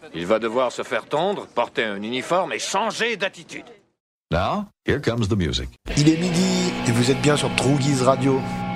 Il va devoir se faire tondre, porter un uniforme et changer d'attitude. Now, here comes the music. Il est midi et vous êtes bien sur Trouguise Radio.